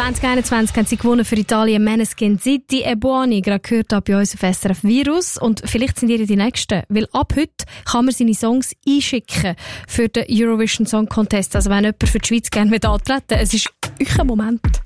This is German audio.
2021 haben sie gewonnen für Italien Måneskin Zitti e Buoni, gerade gehört ab bei uns auf SRF Virus. Und vielleicht sind ihr die Nächsten, weil ab heute kann man seine Songs einschicken für den Eurovision Song Contest. Also wenn jemand für die Schweiz gerne antreten will, es ist euer Moment.